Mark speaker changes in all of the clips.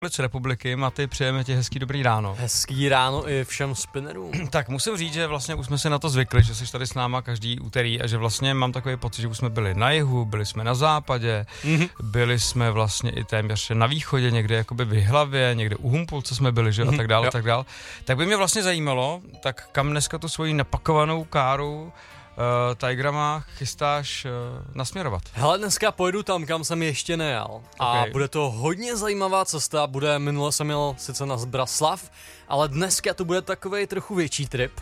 Speaker 1: republiky. Maty, přejeme ti hezký dobrý ráno.
Speaker 2: Hezký ráno i všem spinnerům.
Speaker 1: Tak musím říct, že vlastně už jsme se na to zvykli, že jsi tady s náma každý úterý a že vlastně mám takový pocit, že už jsme byli na jihu, byli jsme na západě, byli jsme vlastně i téměř na východě, někde jakoby v Jihlavě, někde u Humpolce jsme byli, že a tak dále, tak dále. Tak by mě vlastně zajímalo, tak kam dneska tu svoji napakovanou káru Tigrama chystáš nasměrovat?
Speaker 2: Hele, dneska pojedu tam, kam jsem ještě nejel. A bude to hodně zajímavá cesta, minule jsem jel sice na Zbraslav, ale dneska to bude takovej trochu větší trip.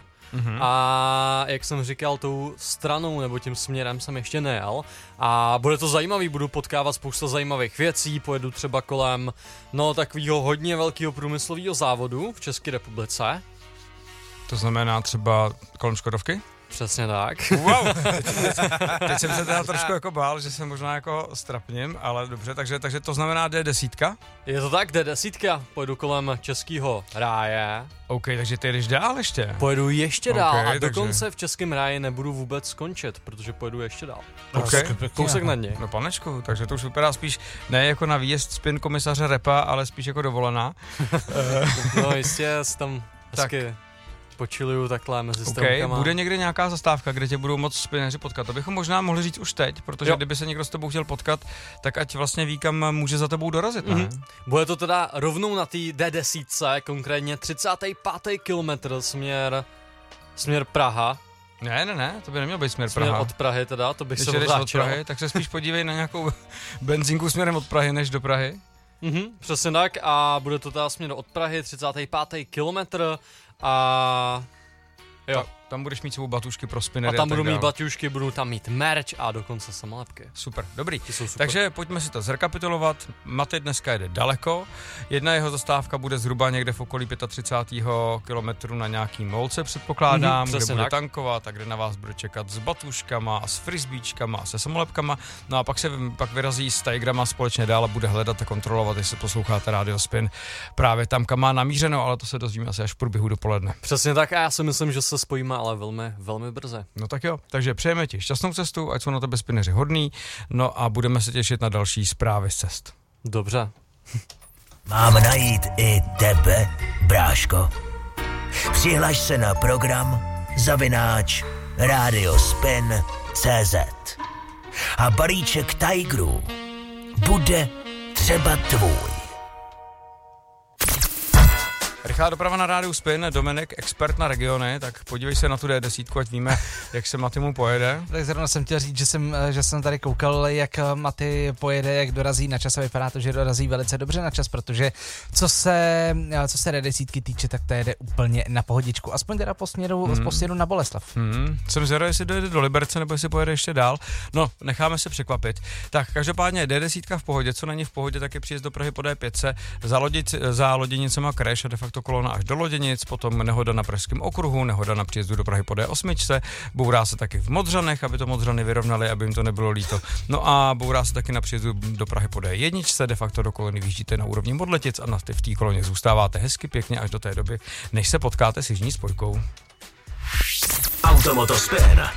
Speaker 2: A jak jsem říkal, tou stranou nebo tím směrem jsem ještě nejel. A bude to zajímavý, budu potkávat spousta zajímavých věcí, pojedu třeba kolem takového hodně velkého průmyslového závodu v České republice.
Speaker 1: To znamená třeba kolem Škodovky?
Speaker 2: Přesně tak.
Speaker 1: Wow, teď jsem se teda trošku jako bál, že se možná jako strapním, ale dobře, takže to znamená D10?
Speaker 2: Je to tak, D10, pojedu kolem Českého ráje.
Speaker 1: OK, takže ty jdeš dál ještě?
Speaker 2: Pojedu ještě dál a dokonce v Českém ráji nebudu vůbec skončit, protože pojedu ještě dál. Kousek na něj.
Speaker 1: No panečku, takže to už vypadá spíš ne jako na výjezd spin komisaře Repa, ale spíš jako dovolená.
Speaker 2: No jistě, tam hezky počiluju takhle mezi stromkama.
Speaker 1: Bude někde nějaká zastávka, kde tě budou moc spinneři potkat? To bychom možná mohli říct už teď, protože kdyby se někdo s tebou chtěl potkat, tak ať vlastně ví, kam může za tebou dorazit, ne?
Speaker 2: Bude to teda rovnou na té D10, konkrétně 35. kilometr směr Praha.
Speaker 1: Ne, to by neměl být směr Praha.
Speaker 2: Směr od Prahy teda, to bych se
Speaker 1: od Prahy, tak se spíš podívej na nějakou benzínku směrem od Prahy než do Prahy.
Speaker 2: Přesně tak a bude to teda směr od Prahy, 35. kilometr a jo.
Speaker 1: Tam budeš mít svou batušky pro spinnery.
Speaker 2: A tam budu mít batušky, budu tam mít merch a dokonce samolepky.
Speaker 1: Super, dobrý. Takže pojďme si to zrekapitulovat. Maty dneska jede daleko. Jedna jeho zastávka bude zhruba někde v okolí 35. kilometru na nějaký molce, předpokládám, kde bude tankovat a kde na vás bude čekat s batuškama a s frisbíčkama a se samolepkama. No a pak vyrazí s Tigrama společně dál a bude hledat a kontrolovat, jestli posloucháte Radio Spin právě tam, kam má namířeno, ale to se dozvíme asi až v průběhu dopoledne.
Speaker 2: Přesně tak a já si myslím, že se spojíme ale velmi, velmi brzy.
Speaker 1: No tak jo, takže přejeme ti šťastnou cestu, ať jsou na tebe spinneři hodný, no a budeme se těšit na další zprávy z cest.
Speaker 2: Dobře.
Speaker 3: Mám najít i tebe, bráško. Přihlaš se na program @radiospin.cz a balíček Tigerů bude třeba tvůj.
Speaker 1: Rychlá doprava na Rádiu Spin, Dominik, expert na regiony, tak podívej se na tu D10, ať víme, jak se Matymu pojede.
Speaker 4: Tak zrovna jsem chtěl říct, že jsem tady koukal, jak Maty pojede, jak dorazí na čas a vypadá to, že dorazí velice dobře na čas, protože co se D10 týče, tak to jede úplně na pohodičku, aspoň teda po směru na Boleslav.
Speaker 1: Jsem zvědavý, jestli dojede do Liberce, nebo jestli pojede ještě dál. No, necháme se překvapit. Tak, každopádně D10 v pohodě, co není v pohodě, tak je příjezd do Prahy po D5, za Loděnicema crash a de facto kolona až do Loděnic, potom nehoda na Pražském okruhu, nehoda na příjezdu do Prahy po D8, bourá se taky v Modřanech, aby to Modřany vyrovnali, aby jim to nebylo líto. No a bourá se taky na příjezdu do Prahy po D1, de facto do kolony vyjíždíte na úrovni Modletic a v té koloně zůstáváte hezky pěkně až do té doby, než se potkáte s jižní spojkou.
Speaker 3: Automotospin.